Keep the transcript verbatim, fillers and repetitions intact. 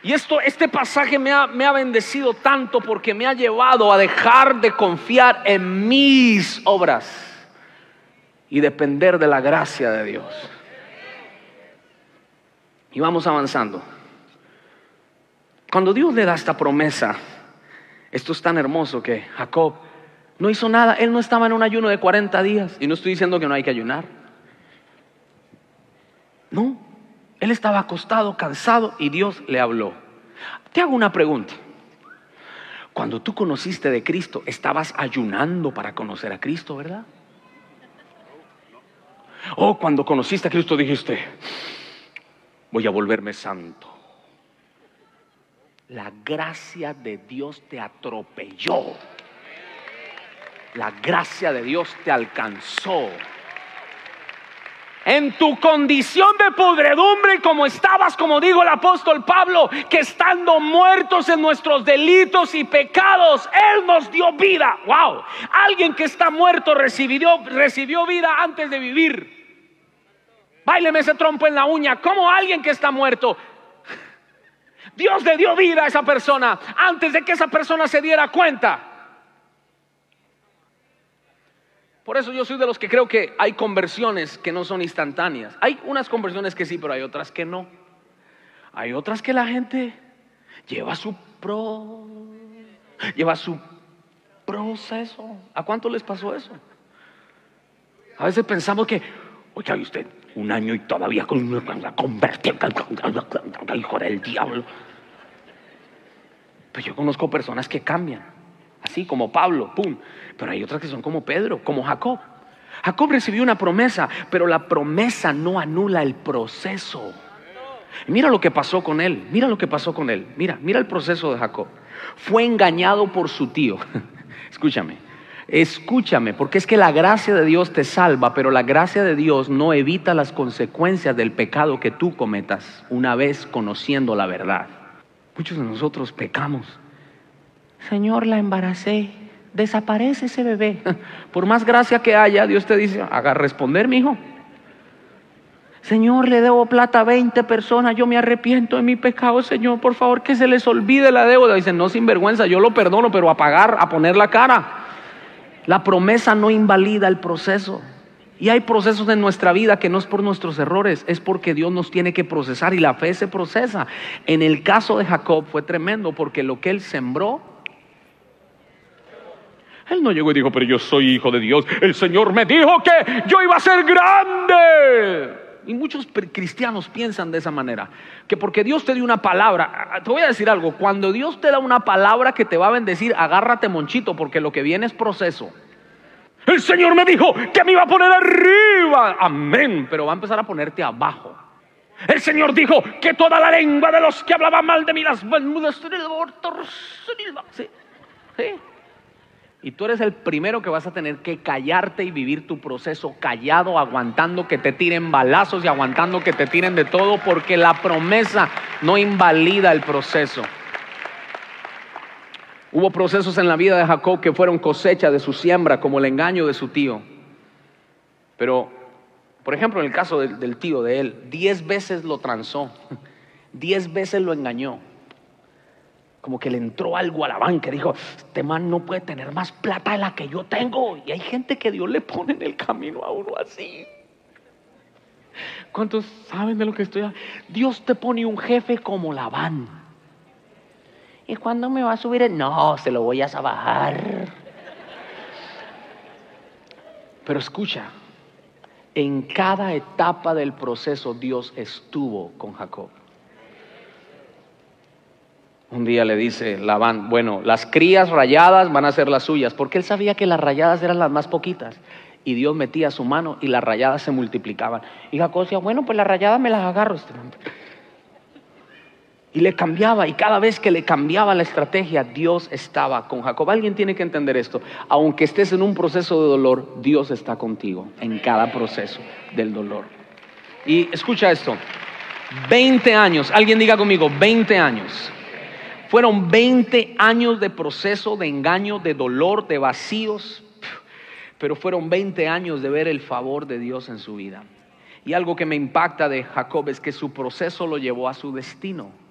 Y esto, este pasaje me ha, me ha bendecido tanto porque me ha llevado a dejar de confiar en mis obras y depender de la gracia de Dios. Y vamos avanzando. Cuando Dios le da esta promesa, esto es tan hermoso que Jacob no hizo nada. Él no estaba en un ayuno de cuarenta días. Y no estoy diciendo que no hay que ayunar. No, él estaba acostado, cansado, y Dios le habló. Te hago una pregunta. Cuando tú conociste de Cristo, estabas ayunando para conocer a Cristo, ¿verdad? O cuando conociste a Cristo dijiste: voy a volverme santo. La gracia de Dios te atropelló. La gracia de Dios te alcanzó. En tu condición de podredumbre, como estabas, como digo el apóstol Pablo, que estando muertos en nuestros delitos y pecados, Él nos dio vida. Wow, alguien que está muerto recibió, recibió vida antes de vivir. Báileme ese trompo en la uña. ¿Cómo alguien que está muerto? Dios le dio vida a esa persona antes de que esa persona se diera cuenta. Por eso yo soy de los que creo que hay conversiones que no son instantáneas. Hay unas conversiones que sí, pero hay otras que no. Hay otras que la gente lleva su pro, lleva su proceso. ¿A cuánto les pasó eso? A veces pensamos que, oye, usted un año y todavía con una conversión, hijo del diablo. Pues yo conozco personas que cambian. Así como Pablo, pum. Pero hay otras que son como Pedro, como Jacob. Jacob recibió una promesa, pero la promesa no anula el proceso. Mira lo que pasó con él. Mira lo que pasó con él. Mira, mira el proceso de Jacob. Fue engañado por su tío. Escúchame, escúchame, porque es que la gracia de Dios te salva, pero la gracia de Dios no evita las consecuencias del pecado que tú cometas una vez conociendo la verdad. Muchos de nosotros pecamos. Señor, la embaracé, desaparece ese bebé. Por más gracia que haya, Dios te dice: haga responder, mi hijo. Señor, le debo plata a veinte personas, yo me arrepiento de mi pecado, Señor, por favor que se les olvide la deuda. Dicen: no, sinvergüenza, yo lo perdono, pero a pagar, a poner la cara. La promesa no invalida el proceso. Y hay procesos en nuestra vida que no es por nuestros errores, es porque Dios nos tiene que procesar, y la fe se procesa. En el caso de Jacob fue tremendo, porque lo que él sembró, él no llegó y dijo: pero yo soy hijo de Dios, el Señor me dijo que yo iba a ser grande. Y muchos cristianos piensan de esa manera, que porque Dios te dio una palabra. Te voy a decir algo: cuando Dios te da una palabra que te va a bendecir, agárrate, monchito, porque lo que viene es proceso. El Señor me dijo que me iba a poner arriba, amén, pero va a empezar a ponerte abajo. El Señor dijo que toda la lengua de los que hablaban mal de mí las sí, sí. Y tú eres el primero que vas a tener que callarte y vivir tu proceso callado, aguantando que te tiren balazos y aguantando que te tiren de todo, porque la promesa no invalida el proceso. Hubo procesos en la vida de Jacob que fueron cosecha de su siembra, como el engaño de su tío. Pero, por ejemplo, en el caso del, del tío de él, diez veces lo transó, diez veces lo engañó. Como que le entró algo a la banca, dijo: este man no puede tener más plata de la que yo tengo. Y hay gente que Dios le pone en el camino a uno así. ¿Cuántos saben de lo que estoy hablando? Dios te pone un jefe como Labán. ¿Y cuándo me va a subir el? No, se lo voy a bajar. Pero escucha, en cada etapa del proceso Dios estuvo con Jacob. Un día le dice Labán: bueno, las crías rayadas van a ser las suyas, porque él sabía que las rayadas eran las más poquitas. Y Dios metía su mano y las rayadas se multiplicaban. Y Jacob decía: bueno, pues las rayadas me las agarro. Y le cambiaba, y cada vez que le cambiaba la estrategia, Dios estaba con Jacob. Alguien tiene que entender esto: aunque estés en un proceso de dolor, Dios está contigo en cada proceso del dolor. Y escucha esto: veinte años, alguien diga conmigo, veinte años. Fueron veinte años de proceso, de engaño, de dolor, de vacíos, pero fueron veinte años de ver el favor de Dios en su vida. Y algo que me impacta de Jacob es que su proceso lo llevó a su destino.